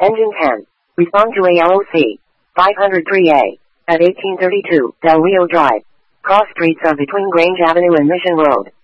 Engine 10. Respond to ALOC. 503A. At 1832 Del Rio Drive. Cross streets are between Grange Avenue and Mission Road.